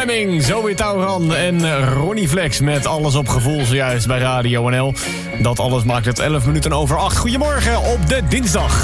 Fleming, Zoe Tauran en Ronnie Flex met Alles op Gevoel zojuist bij Radio NL. Dat alles maakt het 11 minuten over 8. Goedemorgen op de dinsdag,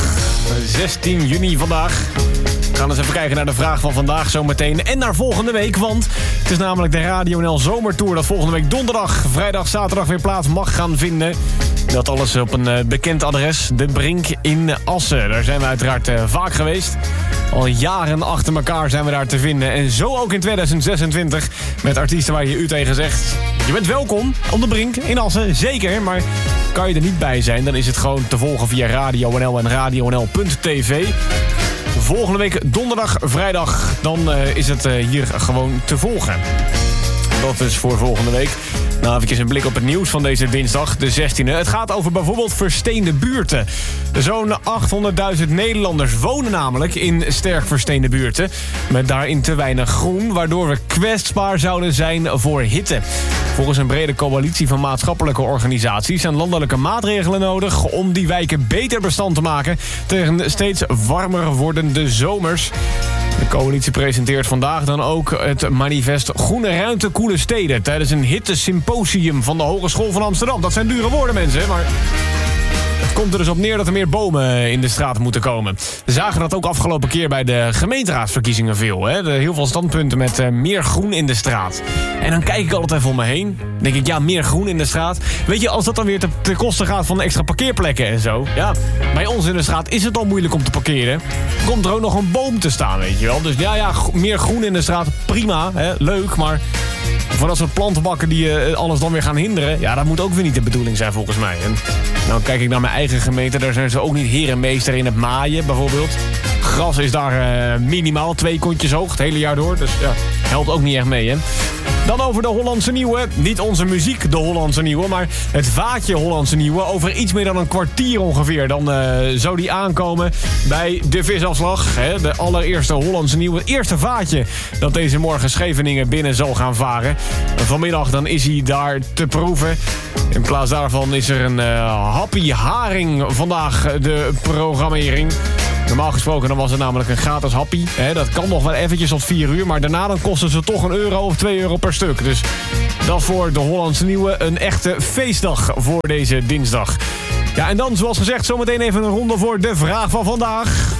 16 juni vandaag. We gaan eens even kijken naar de vraag van vandaag zometeen en naar volgende week. Want het is namelijk de Radio NL Zomertour dat volgende week donderdag, vrijdag, zaterdag weer plaats mag gaan vinden. Dat alles op een bekend adres, de Brink in Assen. Daar zijn we uiteraard vaak geweest. Al jaren achter elkaar zijn we daar te vinden. En zo ook in 2026 met artiesten waar je u tegen zegt. Je bent welkom op de Brink in Assen, zeker. Maar kan je er niet bij zijn, dan is het gewoon te volgen via Radio NL en radionl.tv. Volgende week donderdag, vrijdag, dan is het hier gewoon te volgen. Dat is voor volgende week. Nou, even een blik op het nieuws van deze dinsdag, de 16e. Het gaat over bijvoorbeeld versteende buurten. Zo'n 800.000 Nederlanders wonen namelijk in sterk versteende buurten. Met daarin te weinig groen, waardoor we kwetsbaar zouden zijn voor hitte. Volgens een brede coalitie van maatschappelijke organisaties zijn landelijke maatregelen nodig om die wijken beter bestand te maken tegen steeds warmer wordende zomers. De coalitie presenteert vandaag dan ook het manifest Groene Ruimte, Koele Steden tijdens een hittesymposium van de Hogeschool van Amsterdam. Dat zijn dure woorden, mensen, maar het komt er dus op neer dat er meer bomen in de straat moeten komen. We zagen dat ook afgelopen keer bij de gemeenteraadsverkiezingen veel. Hè? Heel veel standpunten met meer groen in de straat. En dan kijk ik altijd even om me heen. Dan denk ik, ja, meer groen in de straat. Weet je, als dat dan weer ten koste gaat van extra parkeerplekken en zo. Ja, bij ons in de straat is het al moeilijk om te parkeren. Komt er ook nog een boom te staan, weet je wel. Dus ja, meer groen in de straat, prima, hè? Leuk, maar voor dat soort plantenbakken die alles dan weer gaan hinderen, ja, dat moet ook weer niet de bedoeling zijn volgens mij. En nou kijk ik naar mijn eigen gemeente, daar zijn ze ook niet heer en meester in het maaien bijvoorbeeld. Gras is daar minimaal 2 kontjes hoog het hele jaar door, dus ja, helpt ook niet echt mee, hè. Dan over de Hollandse Nieuwe. Niet onze muziek, de Hollandse Nieuwe, maar het vaatje Hollandse Nieuwe. Over iets meer dan een kwartier ongeveer. Dan zou die aankomen bij de visafslag. Hè? De allereerste Hollandse Nieuwe. Het eerste vaatje dat deze morgen Scheveningen binnen zal gaan varen. Vanmiddag dan is hij daar te proeven. In plaats daarvan is er een happy haring vandaag de programmering. Normaal gesproken dan was het namelijk een gratis happy. Dat kan nog wel eventjes tot 4 uur. Maar daarna dan kosten ze toch €1 of €2 per stuk. Dus dat voor de Hollandse Nieuwe een echte feestdag voor deze dinsdag. Ja, en dan zoals gezegd zometeen even een ronde voor de vraag van vandaag.